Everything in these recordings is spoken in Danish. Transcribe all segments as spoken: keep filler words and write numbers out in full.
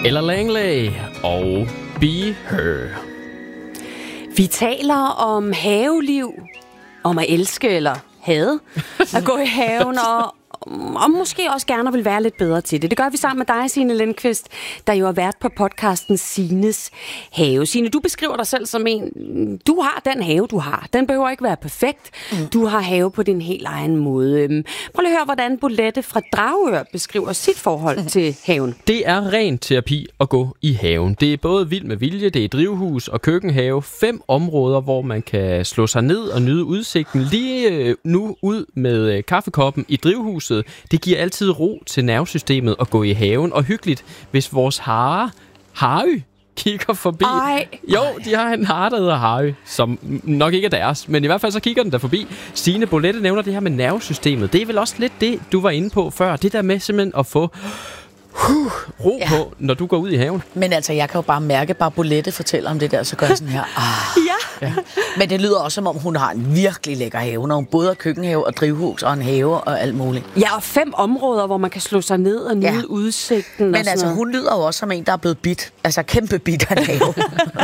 Ella Langley og Be Her. Vi taler om haveliv, om at elske eller hade, at gå i haven og, og måske også gerne vil være lidt bedre til det. Det gør vi sammen med dig, Signe Lindqvist, der jo har været på podcasten Signes Have. Signe, du beskriver dig selv som en, du har den have, du har. Den behøver ikke være perfekt. Mm. Du har have på din helt egen måde. Prøv lige at høre, hvordan Bolette fra Dragør beskriver sit forhold mm. til haven. Det er ren terapi at gå i haven. Det er både vild med vilje, det er drivhus og køkkenhave. Fem områder, hvor man kan slå sig ned og nyde udsigten. Lige nu ud med kaffekoppen i drivhuset. Det giver altid ro til nervesystemet at gå i haven. Og hyggeligt, hvis vores hare, Harry, kigger forbi. Ej. Jo, de har en hare, der hedder Harry, som nok ikke er deres, men i hvert fald så kigger den der forbi. Signe, Bolette nævner det her med nervesystemet. Det er vel også lidt det, du var inde på før. Det der med simpelthen at få huh, ro ja. på, når du går ud i haven. Men altså, jeg kan jo bare mærke, bare Bolette fortæller om det der, så gør jeg sådan her. Ah. Ja. Ja. Men det lyder også, som om hun har en virkelig lækker have. Når hun både har køkkenhave og drivhus og en have og alt muligt. Ja, og fem områder, hvor man kan slå sig ned og nyde ja. udsigten. Men altså, noget. Hun lyder jo også som en, der er blevet bidt. Altså, kæmpe bidt af en have.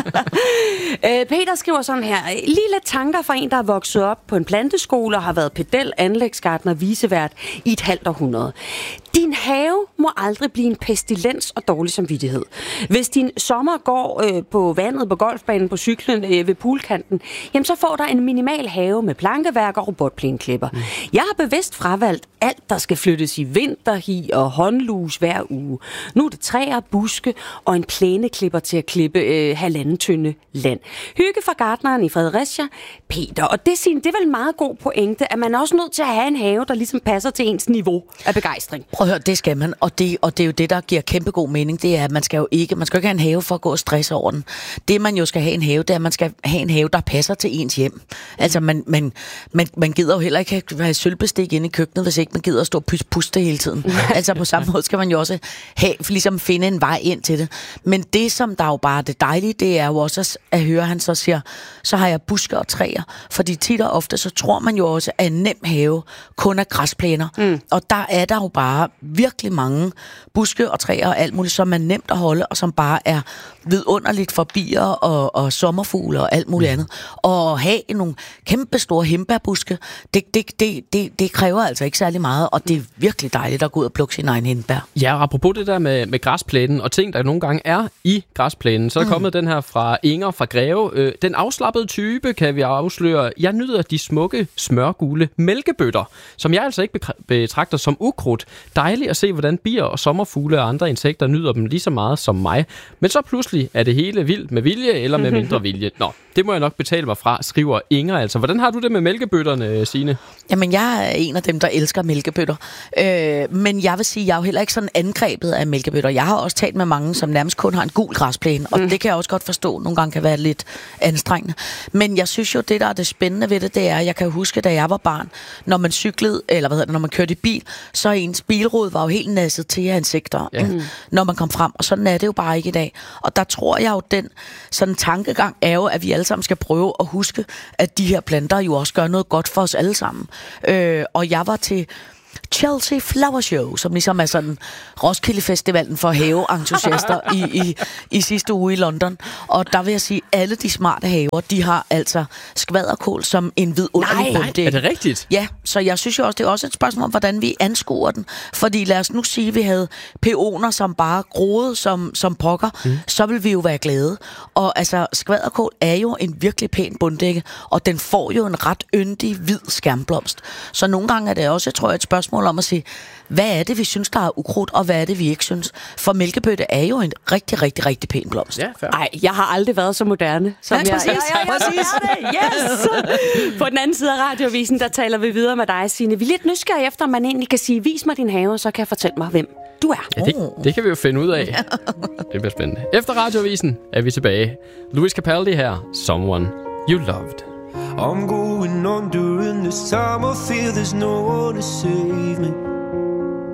øh, Peter skriver sådan her. Lige lidt tanker fra en, der er vokset op på en planteskole og har været pedel, anlægsgartner, vicevært i et halvt århundrede. Din have må aldrig blive en pestilens og dårlig samvittighed. Hvis din sommer går øh, på vandet, på golfbanen, på cyklen, øh, ved poolkanten, jamen så får der en minimal have med plankeværk og robotplæneklipper. Mm. Jeg har bevidst fravalgt alt, der skal flyttes i vinterhi og håndlus hver uge. Nu er det træer, buske og en plæneklipper til at klippe øh, halvanden tynde land. Hygge fra gartneren i Fredericia, Peter. Og det, det er vel en meget god pointe, at man er også nødt til at have en have, der ligesom passer til ens niveau af begejstring. Prøv at høre, det skal man, og det, og det er jo det, der giver kæmpe god mening. Det er, at man skal jo ikke, man skal ikke have en have for at gå og stresse over den. Det, man jo skal have en have, det er, at man skal have en have, der passer til ens hjem. Altså, man, man, man, man gider jo heller ikke have sølvbestik inde i køkkenet, hvis ikke man gider at stå og puste hele tiden. Altså, på samme måde skal man jo også have, ligesom finde en vej ind til det. Men det, som der jo bare er det dejlige, det er jo også at høre, han så siger, så har jeg busker og træer. Fordi tit og ofte, så tror man jo også, at en nem have kun er græsplæner. Mm. Og der er der jo bare virkelig mange buske og træer og alt muligt, som er nemt at holde, og som bare er vidunderligt for bier og, og sommerfugle og alt muligt andet. Og have nogle kæmpe store hindbærbuske, det, det, det, det, det kræver altså ikke særlig meget, og det er virkelig dejligt at gå ud og plukke sin egen hindbær. Ja, og apropos det der med, med græsplænen og ting, der nogle gange er i græsplænen, så er der mm. kommet den her fra Inger fra Greve. Øh, den afslappede type, kan vi afsløre. Jeg nyder de smukke, smørgule mælkebøtter, som jeg altså ikke betragter som ukrudt. Dejligt at se, hvordan bier og sommerfugle og andre insekter nyder dem lige så meget som mig. Men så pludselig er det hele vildt med vilje eller med mindre vilje. Nå, det må jeg nok betale mig fra, skriver Inger altså. Hvordan har du det med mælkebøtterne, Signe? Jamen, jeg er en af dem, der elsker mælkebøtter. Øh, men jeg vil sige, jeg er jo heller ikke sådan angrebet af mælkebøtter. Jeg har også talt med mange, som nærmest kun har en gul græsplæne, og mm. det kan jeg også godt forstå. Nogle gange kan være lidt anstrengende. Men jeg synes jo, det der er det spændende ved det, det er, jeg kan huske, da jeg var barn, når man cyklede, eller hvad hedder det, når man kørte i bil, så ens bilrude var jo helt nasset til af insekter, ja. mm. når man kom frem. Og sådan er det jo bare ikke i dag. Og der tror jeg jo, den sådan tankegang er jo, at vi alle sammen skal prøve at huske, at de her planter jo også gør noget godt for os alle sammen. Øh, og jeg var til Chelsea Flower Show, som ligesom er sådan Roskilde Festivalen for haveentusiaster i, i, i sidste uge i London. Og der vil jeg sige, alle de smarte haver, de har altså skvaderkål som en vidunderlig bunddæk. Er det rigtigt? Ja, så jeg synes jo også, det er også et spørgsmål om, hvordan vi anskuer den. Fordi lad os nu sige, at vi havde peoner, som bare groede som, som pokker, mm. så vil vi jo være glade. Og altså, skvaderkål er jo en virkelig pæn bunddække, og den får jo en ret yndig, hvid skærmblomst. Så nogle gange er det også, tror jeg, et spørgsmål om at sige, hvad er det, vi synes, der er ukrudt, og hvad er det, vi ikke synes? For mælkebøtte er jo en rigtig, rigtig, rigtig pæn blomst. Ja, ej, jeg har aldrig været så moderne, som ja, jeg, præcis, jeg, jeg, jeg, jeg yes! På den anden side af Radioavisen, der taler vi videre med dig, Signe. Vi er lidt nysgerrige efter, om man egentlig kan sige, vis mig din have, så kan jeg fortælle mig, hvem du er. Ja, det, det kan vi jo finde ud af. Det bliver spændende. Efter Radioavisen er vi tilbage. Louis Capaldi her, Someone You Loved. I'm going on during this time. I feel there's no one to save me.